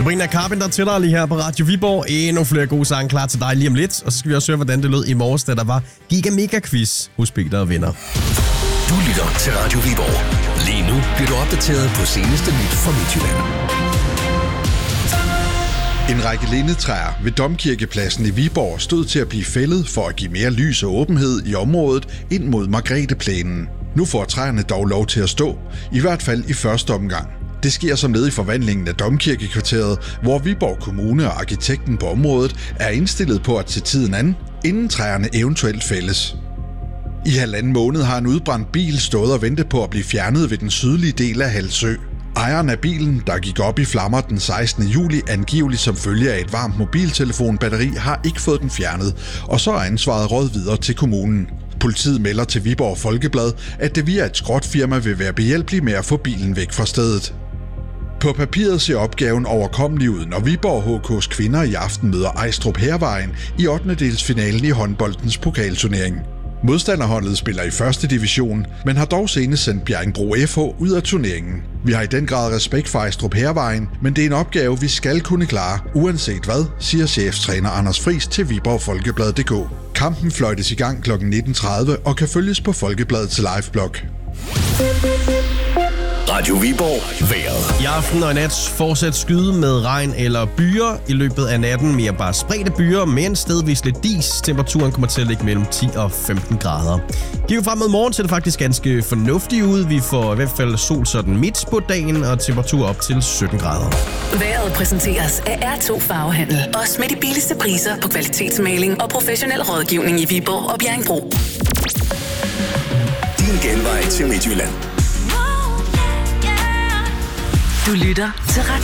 Sabrina Carpenter til dig lige her på Radio Viborg. Endnu flere gode sange klar til dig lige om lidt. Og så skal vi også høre, hvordan det lød i morges, da der var Giga Mega Quiz hos Peter og venner. Du lytter til Radio Viborg. Lige nu bliver du opdateret på seneste nyt fra Midtjylland. En række lindetræer ved Domkirkepladsen i Viborg stod til at blive fældet for at give mere lys og åbenhed i området ind mod Margretheplænen. Nu får træerne dog lov til at stå, i hvert fald i første omgang. Det sker som led i forvandlingen af Domkirkekvarteret, hvor Viborg Kommune og arkitekten på området er indstillet på at tage tiden an, inden træerne eventuelt fældes. I 1,5 måned har en udbrændt bil stået og ventet på at blive fjernet ved den sydlige del af Halsø. Ejeren af bilen, der gik op i flammer den 16. juli, angiveligt som følge af et varmt mobiltelefonbatteri, har ikke fået den fjernet, og så er ansvaret rådet videre til kommunen. Politiet melder til Viborg Folkeblad, at det via et skrotfirma vil være behjælpelig med at få bilen væk fra stedet. På papiret ser opgaven overkommelig ud, når Viborg HK's kvinder i aften møder Ejstrup Hærvejen i 8. i håndboldens pokalturnering. Modstanderholdet spiller i første division, men har dog senest sendt Bjerringbro FH ud af turneringen. Vi har i den grad respekt for Ejstrup Hærvejen, men det er en opgave, vi skal kunne klare, uanset hvad, siger cheftræner Anders Friis til Viborg Folkeblad.dk. Kampen fløjtes i gang kl. 19.30 og kan følges på Folkebladets liveblog. Radio Viborg. Vejret. I aften og i nat fortsat skyde med regn eller byer. I løbet af natten mere bare spredte byer, men stedvis lidt dis. Temperaturen kommer til at ligge mellem 10 og 15 grader. Kigger frem mod morgen, ser det faktisk ganske fornuftigt ud. Vi får i hvert fald sol sådan midt på dagen og temperatur op til 17 grader. Vejret præsenteres af R2 Farvehandel. Også med de billigste priser på kvalitetsmaling og professionel rådgivning i Viborg og Bjerringbro. Din genvej til Midtjylland. Du lytter til Radio